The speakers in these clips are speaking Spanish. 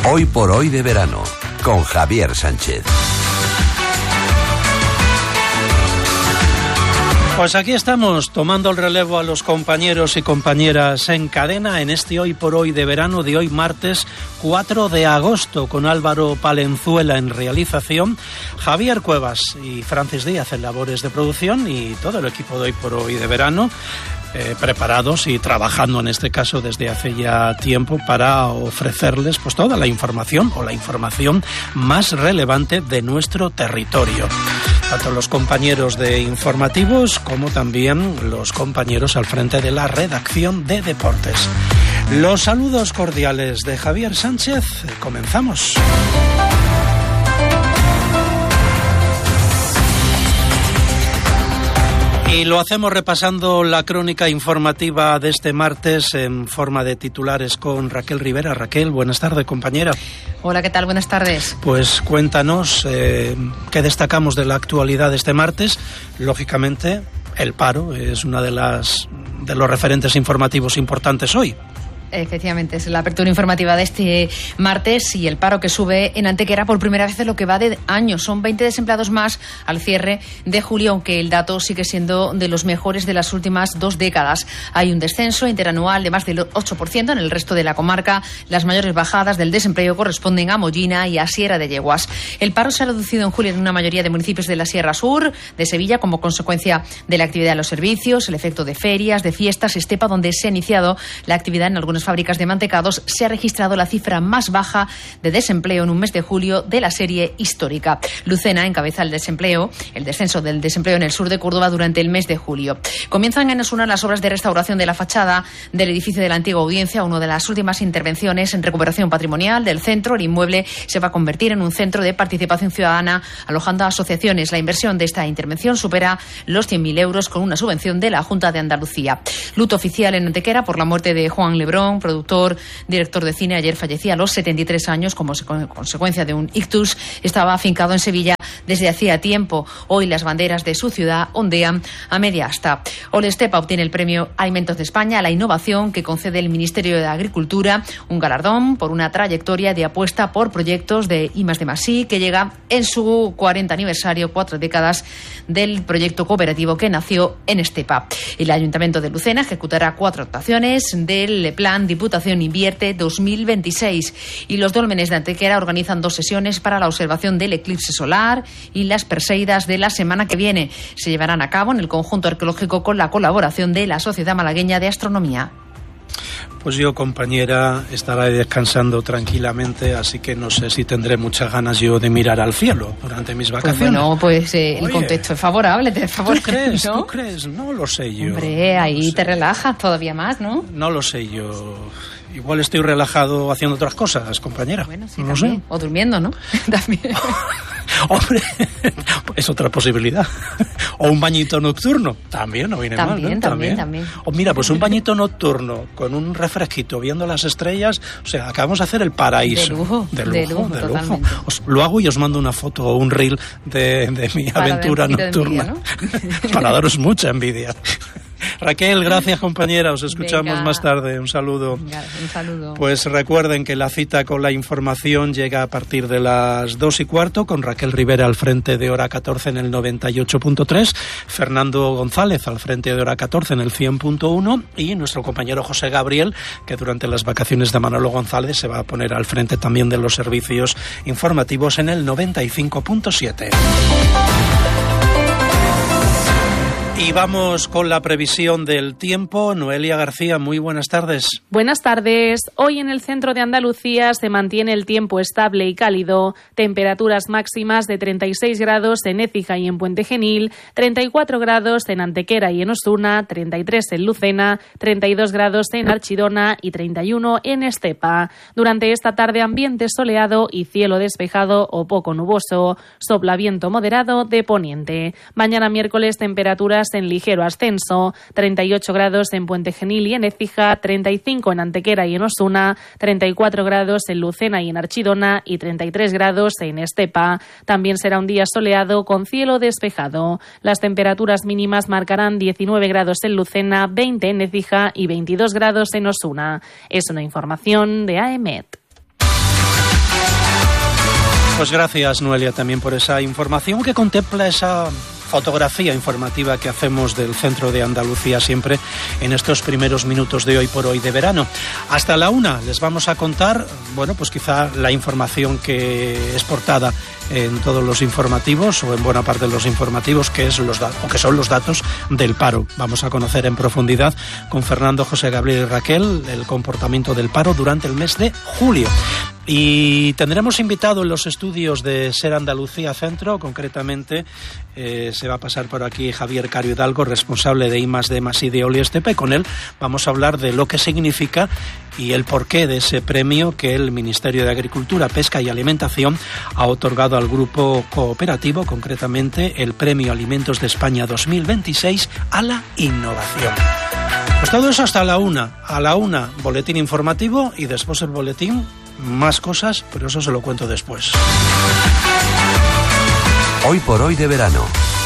Hoy por hoy de verano, con Javier Sánchez. Pues aquí estamos, tomando el relevo a los compañeros y compañeras en cadena en este Hoy por Hoy de verano de hoy martes 4 de agosto, con Álvaro Palenzuela en realización, Javier Cuevas y Francis Díaz en labores de producción y todo el equipo de Hoy por Hoy de verano preparados y trabajando en este caso desde hace ya tiempo para ofrecerles pues toda la información o la información más relevante de nuestro territorio. Tanto los compañeros de informativos como también los compañeros al frente de la redacción de deportes. Los saludos cordiales de Javier Sánchez. Comenzamos. Y lo hacemos repasando la crónica informativa de este martes en forma de titulares con Raquel Rivera. Raquel, buenas tardes, compañera. Hola, ¿qué tal? Buenas tardes. Pues cuéntanos qué destacamos de la actualidad de este martes. Lógicamente, el paro es una de los referentes informativos importantes hoy. Efectivamente, es la apertura informativa de este martes y el paro que sube en Antequera por primera vez en lo que va de año. Son 20 desempleados más al cierre de julio, aunque el dato sigue siendo de los mejores de las últimas 2 décadas. Hay un descenso interanual de más del 8% en el resto de la comarca. Las mayores bajadas del desempleo corresponden a Mollina y a Sierra de Yeguas. El paro se ha reducido en julio en una mayoría de municipios de la Sierra Sur, de Sevilla, como consecuencia de la actividad de los servicios, el efecto de ferias, de fiestas, Estepa, donde se ha iniciado la actividad en algunas fábricas de mantecados. Se ha registrado la cifra más baja de desempleo en un mes de julio de la serie histórica. Lucena encabeza el descenso del desempleo en el sur de Córdoba durante el mes de julio. Comienzan en Osuna las obras de restauración de la fachada del edificio de la antigua audiencia, una de las últimas intervenciones en recuperación patrimonial del centro. El inmueble se va a convertir en un centro de participación ciudadana, alojando a asociaciones. La inversión de esta intervención supera los 100.000 euros con una subvención de la Junta de Andalucía. Luto oficial en Antequera por la muerte de Juan Lebrón, productor, director de cine. Ayer fallecía a los 73 años como consecuencia de un ictus. Estaba afincado en Sevilla desde hacía tiempo. Hoy las banderas de su ciudad ondean a media asta. Olestepa obtiene el premio Alimentos de España a la innovación que concede el Ministerio de Agricultura, un galardón por una trayectoria de apuesta por proyectos de I+D+I que llega en su 40 aniversario, 4 décadas del proyecto cooperativo que nació en Estepa. El Ayuntamiento de Lucena ejecutará 4 actuaciones del Plan Diputación Invierte 2026 y los dólmenes de Antequera organizan 2 sesiones para la observación del eclipse solar y las Perseidas de la semana que viene. Se llevarán a cabo en el conjunto arqueológico con la colaboración de la Sociedad Malagueña de Astronomía. Pues yo, compañera, estaré descansando tranquilamente, así que no sé si tendré muchas ganas yo de mirar al cielo durante mis vacaciones. Pues el contexto es favorable, ¿Tú crees? ¿no? ¿Tú crees? No lo sé yo. Hombre, ahí te relajas todavía más, ¿no? No lo sé yo. Igual estoy relajado haciendo otras cosas, compañera. Bueno, sí, no también. Sé. O durmiendo, ¿no? También. Hombre, es otra posibilidad. O un bañito nocturno. También no viene mal, ¿no? También. O mira, pues un bañito nocturno con un refresquito viendo las estrellas. O sea, acabamos de hacer el paraíso. De lujo. Lo hago y os mando una foto o un reel de mi aventura nocturna. Envidia, ¿no? Para daros mucha envidia. Raquel, gracias, compañera. Os escuchamos más tarde. Un saludo. Venga, un saludo. Pues recuerden que la cita con la información llega a partir de las 2:15 con Raquel Rivera al frente de Hora 14 en el 98.3, Fernando González al frente de Hora 14 en el 100.1 y nuestro compañero José Gabriel, que durante las vacaciones de Manolo González se va a poner al frente también de los servicios informativos en el 95.7. Y vamos con la previsión del tiempo. Noelia García, muy buenas tardes. Buenas tardes. Hoy en el centro de Andalucía se mantiene el tiempo estable y cálido. Temperaturas máximas de 36 grados en Écija y en Puente Genil, 34 grados en Antequera y en Osuna, 33 en Lucena, 32 grados en Archidona y 31 en Estepa. Durante esta tarde ambiente soleado y cielo despejado o poco nuboso. Sopla viento moderado de poniente. Mañana miércoles temperaturas en ligero ascenso, 38 grados en Puente Genil y en Écija, 35 en Antequera y en Osuna, 34 grados en Lucena y en Archidona y 33 grados en Estepa. También será un día soleado con cielo despejado. Las temperaturas mínimas marcarán 19 grados en Lucena, 20 en Écija y 22 grados en Osuna. Es una información de AEMET. Pues gracias, Noelia, también por esa información que contempla esa fotografía informativa que hacemos del centro de Andalucía siempre en estos primeros minutos de Hoy por Hoy de verano. Hasta la 1 les vamos a contar, bueno, pues quizá la información que es portada en todos los informativos o en buena parte de los informativos, que son los datos del paro. Vamos a conocer en profundidad con Fernando, José Gabriel y Raquel el comportamiento del paro durante el mes de julio. Y tendremos invitado en los estudios de Ser Andalucía Centro, concretamente se va a pasar por aquí Javier Cario Hidalgo, responsable de I+D+I de Oli Estepa, y con él vamos a hablar de lo que significa y el porqué de ese premio que el Ministerio de Agricultura, Pesca y Alimentación ha otorgado al grupo cooperativo, concretamente el Premio Alimentos de España 2026 a la innovación. Pues todo eso hasta la 1. A la 1, boletín informativo, y después el boletín, más cosas, pero eso se lo cuento después. Hoy por Hoy de verano.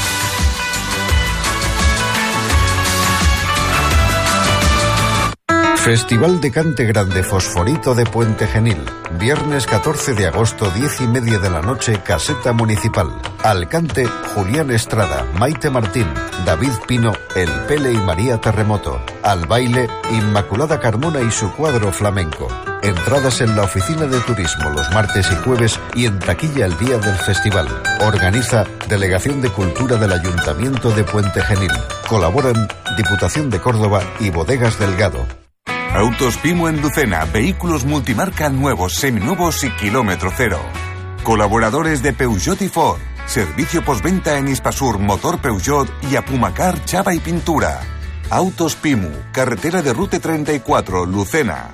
Festival de Cante Grande Fosforito de Puente Genil. Viernes 14 de agosto, 10:30 de la noche, Caseta Municipal. Al cante, Julián Estrada, Maite Martín, David Pino, El Pele y María Terremoto. Al baile, Inmaculada Carmona y su cuadro flamenco. Entradas en la oficina de turismo los martes y jueves y en taquilla el día del festival. Organiza Delegación de Cultura del Ayuntamiento de Puente Genil. Colaboran Diputación de Córdoba y Bodegas Delgado. Autos Pimo en Lucena, vehículos multimarca nuevos, seminuevos y kilómetro cero. Colaboradores de Peugeot y Ford. Servicio postventa en Hispasur, Motor Peugeot y Apumacar, Chava y Pintura. Autos Pimu, carretera de Rute 34, Lucena.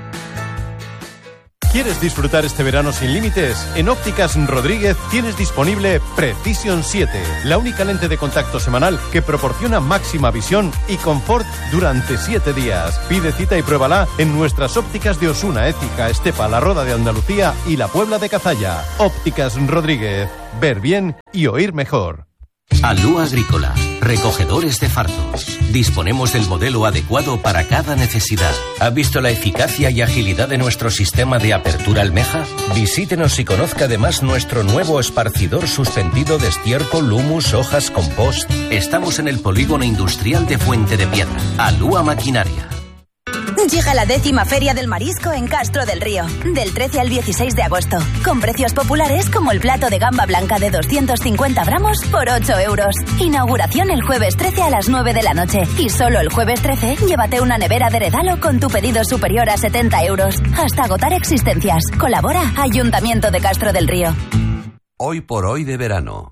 ¿Quieres disfrutar este verano sin límites? En Ópticas Rodríguez tienes disponible Precision 7, la única lente de contacto semanal que proporciona máxima visión y confort durante 7 días. Pide cita y pruébala en nuestras ópticas de Osuna, Écija, Estepa, La Roda de Andalucía y La Puebla de Cazalla. Ópticas Rodríguez. Ver bien y oír mejor. Alúa Agrícola, recogedores de fardos. Disponemos del modelo adecuado para cada necesidad. ¿Ha visto la eficacia y agilidad de nuestro sistema de apertura almeja? Visítenos y conozca además nuestro nuevo esparcidor suspendido de estiércol, humus, hojas, compost. Estamos en el polígono industrial de Fuente de Piedra. Alúa Maquinaria. Llega la 10ª Feria del Marisco en Castro del Río, del 13 al 16 de agosto, con precios populares como el plato de gamba blanca de 250 gramos por 8 euros. Inauguración el jueves 13 a las 9 de la noche. Y solo el jueves 13, llévate una nevera de regalo con tu pedido superior a 70 euros. Hasta agotar existencias. Colabora Ayuntamiento de Castro del Río. Hoy por Hoy de verano.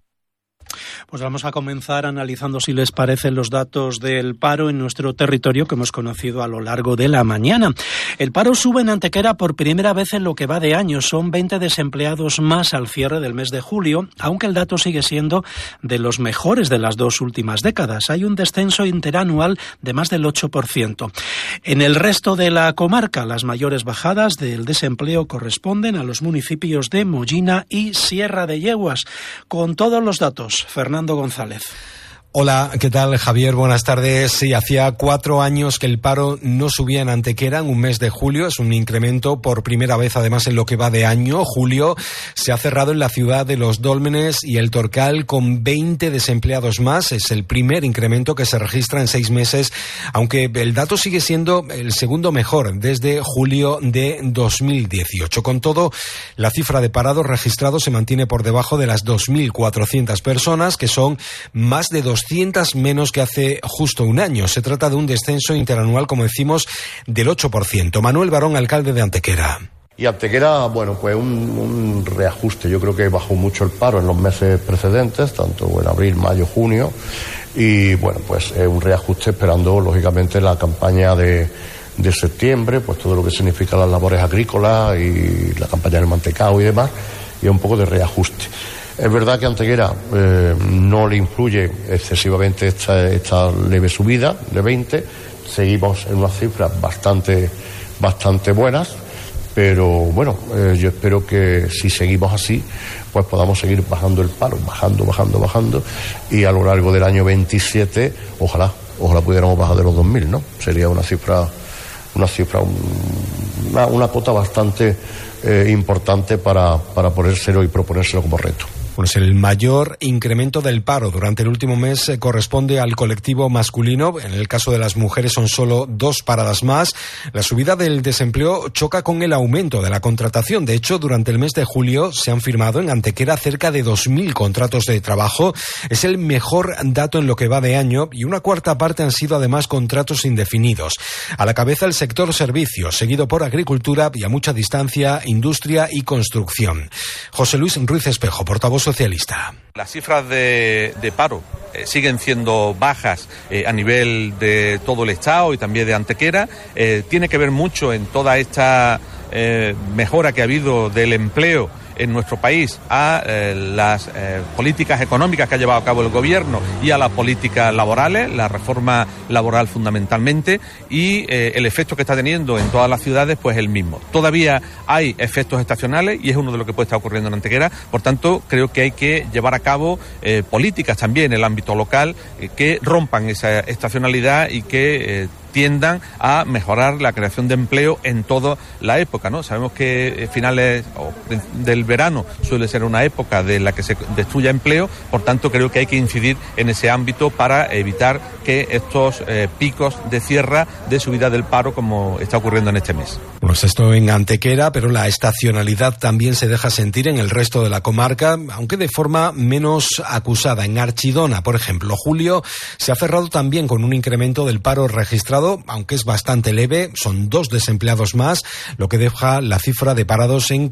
Pues vamos a comenzar analizando, si les parece, los datos del paro en nuestro territorio que hemos conocido a lo largo de la mañana. El paro sube en Antequera por primera vez en lo que va de año. Son 20 desempleados más al cierre del mes de julio, aunque el dato sigue siendo de los mejores de las 2 últimas décadas. Hay un descenso interanual de más del 8%. En el resto de la comarca, las mayores bajadas del desempleo corresponden a los municipios de Mollina y Sierra de Yeguas. Con todos los datos, Fernando González. Hola, ¿qué tal, Javier? Buenas tardes. Sí, hacía 4 años que el paro no subía en Antequera en un mes de julio. Es un incremento por primera vez, además, en lo que va de año. Julio se ha cerrado en la ciudad de Los Dólmenes y El Torcal con 20 desempleados más. Es el primer incremento que se registra en 6 meses, aunque el dato sigue siendo el segundo mejor desde julio de 2018. Con todo, la cifra de parados registrados se mantiene por debajo de las 2.400 personas, que son más de 200 menos que hace justo un año. Se trata de un descenso interanual, como decimos, del 8%. Manuel Barón, alcalde de Antequera. Y Antequera, bueno, pues un reajuste. Yo creo que bajó mucho el paro en los meses precedentes, tanto en abril, mayo, junio. Y bueno, pues un reajuste esperando, lógicamente, la campaña de septiembre, pues todo lo que significa las labores agrícolas y la campaña del mantecao y demás, y un poco de reajuste. Es verdad que a Antequera no le influye excesivamente esta leve subida de 20. Seguimos en unas cifras bastante buenas, pero bueno, yo espero que si seguimos así, pues podamos seguir bajando el paro, bajando, y a lo largo del año 27, ojalá pudiéramos bajar de los 2.000, ¿no? Sería una cifra una cifra, una cota bastante importante para ponérselo y proponérselo como reto. Pues el mayor incremento del paro durante el último mes corresponde al colectivo masculino. En el caso de las mujeres son solo 2 paradas más. La subida del desempleo choca con el aumento de la contratación. De hecho, durante el mes de julio se han firmado en Antequera cerca de 2.000 contratos de trabajo. Es el mejor dato en lo que va de año y una cuarta parte han sido además contratos indefinidos. A la cabeza el sector servicios, seguido por agricultura y a mucha distancia industria y construcción. José Luis Ruiz Espejo, portavoz socialista. Las cifras de paro siguen siendo bajas a nivel de todo el Estado y también de Antequera. Tiene que ver mucho en toda esta mejora que ha habido del empleo en nuestro país a las políticas económicas que ha llevado a cabo el gobierno y a las políticas laborales, la reforma laboral fundamentalmente, y el efecto que está teniendo en todas las ciudades pues el mismo. Todavía hay efectos estacionales y es uno de lo que puede estar ocurriendo en Antequera, por tanto creo que hay que llevar a cabo políticas también en el ámbito local que rompan esa estacionalidad y que tiendan a mejorar la creación de empleo en toda la época, ¿no? Sabemos que finales del verano suele ser una época de la que se destruya empleo, por tanto creo que hay que incidir en ese ámbito para evitar que estos picos de cierre de subida del paro como está ocurriendo en este mes. Pues esto en Antequera, pero la estacionalidad también se deja sentir en el resto de la comarca, aunque de forma menos acusada. En Archidona, por ejemplo, julio se ha cerrado también con un incremento del paro registrado, aunque es bastante leve, son 2 desempleados más, lo que deja la cifra de parados en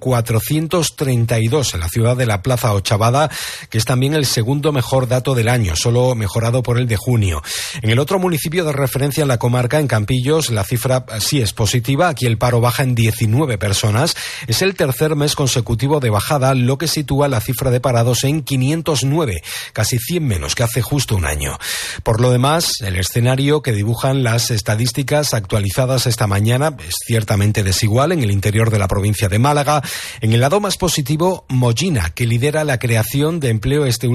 432 en la ciudad de la Plaza Ochavada, que es también el segundo mejor dato del año, solo mejorado por el de junio. En el otro municipio de referencia en la comarca, en Campillos, la cifra sí es positiva, aquí el paro baja en 19 personas, es el tercer mes consecutivo de bajada, lo que sitúa la cifra de parados en 509, casi 100 menos que hace justo un año. Por lo demás, el escenario que dibujan las estadísticas actualizadas esta mañana es ciertamente desigual en el interior de la provincia de Málaga. En el lado más positivo, Mollina, que lidera la creación de empleo